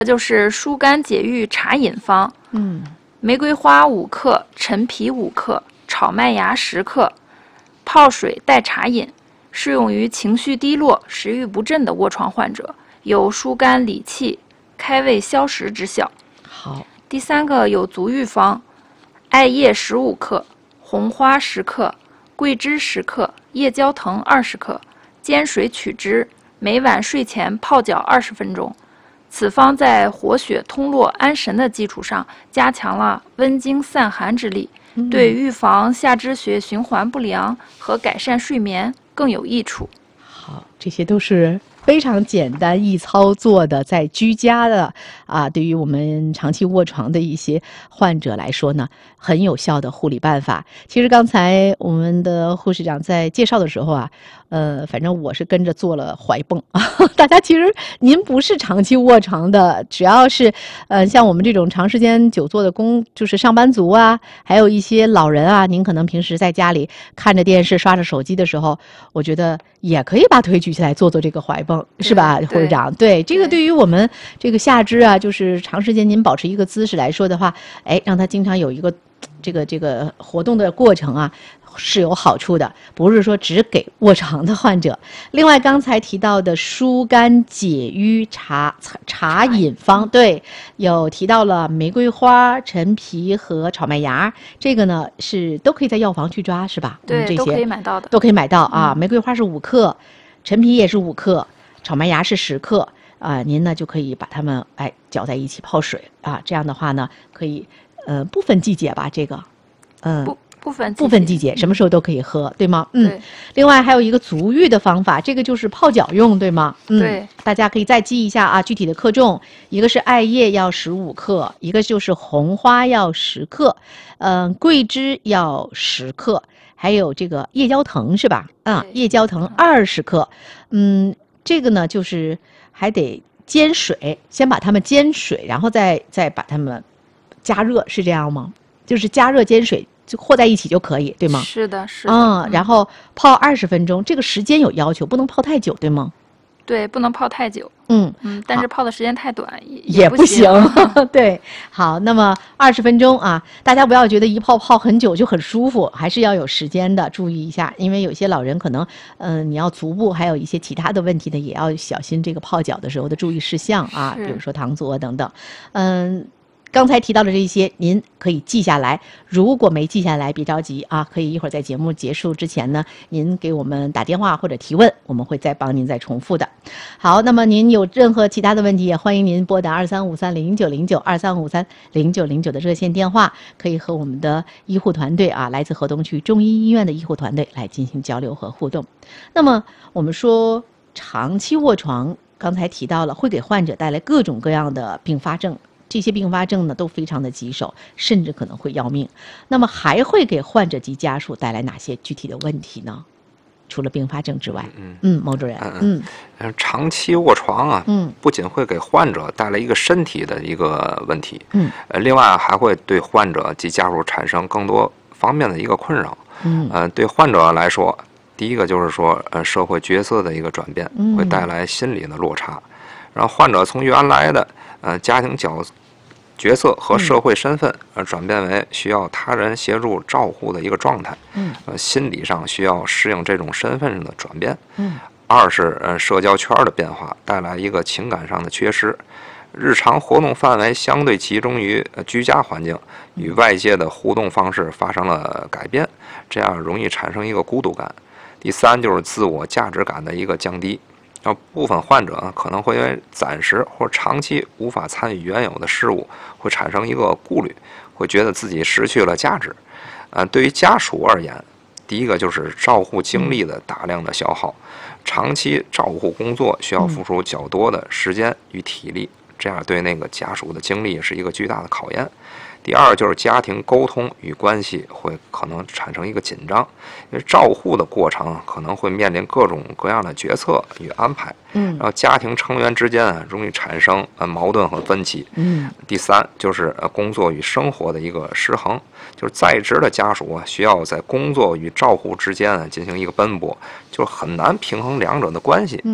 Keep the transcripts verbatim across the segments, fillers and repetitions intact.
就是疏肝解郁茶饮方。 嗯， 玫瑰花五克，陈皮五克，炒麦芽十克，泡水代茶饮，适用于情绪低落、食欲不振的卧床患者，有疏肝理气、开胃消食之效。 好。 第三个有足浴方，艾叶十五克，红花十克，桂枝十克，夜交藤二十克，煎水取汁，每晚睡前泡脚二十分钟。此方在活血通络安神的基础上，加强了温经散寒之力， 嗯、 对预防下肢血循环不良和改善睡眠更有益处。 好，这些都是非常简单易操作的，在居家的啊，对于我们长期卧床的一些患者来说呢，很有效的护理办法。其实刚才我们的护士长在介绍的时候啊，呃，反正我是跟着做了怀泵啊。大家其实您不是长期卧床的，只要是呃像我们这种长时间久坐的工，就是上班族啊，还有一些老人啊，您可能平时在家里看着电视、刷着手机的时候，我觉得也可以把腿举起来做做这个怀泵，是吧，护士长？对，这个对于我们这个下肢啊，就是长时间您保持一个姿势来说的话，哎，让它经常有一个这个这个活动的过程啊，是有好处的，不是说只给卧床的患者。另外，刚才提到的疏肝解郁茶茶饮方，对，有提到了玫瑰花、陈皮和炒麦芽，这个呢是都可以在药房去抓，是吧？ 对， 这些都可以买到的， 都可以买到啊。 嗯、 玫瑰花是五克，陈皮也是五克，炒麦芽是十克。啊，您呢就可以把它们哎搅在一起泡水啊，这样的话呢，可以呃不分季节吧，这个，嗯、呃， 不不分不分季节，什么时候都可以喝，对吗？嗯。 对。 另外还有一个足浴的方法，这个就是泡脚用，对吗？嗯。 对。 大家可以再记一下啊，具体的克重，一个是艾叶要十五克，一个就是红花要十克，嗯、呃，桂枝要十克，还有这个夜交藤是吧？啊，夜交藤二十克，嗯，这个呢就是还得煎水，先把它们煎水，然后再再把它们加热，是这样吗？就是加热煎水就和在一起就可以，对吗？ 是的，是的。 嗯，然后泡二十分钟，这个时间有要求，不能泡太久，对吗？ 对，不能泡太久。 嗯嗯，但是泡的时间太短也也不行。对，好，那么二十分钟啊，大家不要觉得一泡泡很久就很舒服，还是要有时间的，注意一下，因为有些老人可能，嗯、呃，你要足部还有一些其他的问题呢，也要小心这个泡脚的时候的注意事项啊，比如说躺足啊等等，嗯。刚才提到的这些，您可以记下来。如果没记下来，别着急啊，可以一会儿在节目结束之前呢，您给我们打电话或者提问，我们会再帮您再重复的。好，那么您有任何其他的问题，也欢迎您拨打二三五三零九零九二三五三零九零九的热线电话，可以和我们的医护团队啊，来自河东区中医医院的医护团队来进行交流和互动。那么我们说长期卧床，刚才提到了会给患者带来各种各样的并发症。这些并发症呢都非常的棘手，甚至可能会要命。那么还会给患者及家属带来哪些具体的问题呢？除了并发症之外，嗯嗯，毛主任， 嗯嗯，长期卧床啊， 嗯， 不仅会给患者带来一个身体的一个问题， 嗯， 呃，另外还会对患者及家属产生更多方面的一个困扰， 嗯， 呃，对患者来说，第一个就是说，呃，社会角色的一个转变，会带来心理的落差，让患者从原来的呃家庭角色。角色和社会身份，呃，转变为需要他人协助照护的一个状态， 嗯， 呃，心理上需要适应这种身份上的转变， 嗯， 二是呃社交圈的变化带来一个情感上的缺失，日常活动范围相对集中于呃居家环境，与外界的互动方式发生了改变，这样容易产生一个孤独感。第三就是自我价值感的一个降低。然后部分患者可能会因为暂时或长期无法参与原有的事物，会产生一个顾虑，会觉得自己失去了价值。呃，对于家属而言，第一个就是照护精力的大量的消耗，长期照护工作需要付出较多的时间与体力，这样对那个家属的精力是一个巨大的考验。第二就是家庭沟通与关系会可能产生一个紧张，因为照护的过程可能会面临各种各样的决策与安排， 嗯， 然后家庭成员之间啊容易产生呃矛盾和分歧， 嗯。 第三就是呃工作与生活的一个失衡，就是在职的家属啊需要在工作与照护之间啊进行一个奔波，就很难平衡两者的关系， 嗯。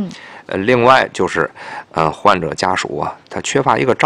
呃，另外就是，呃，患者家属啊，他缺乏一个照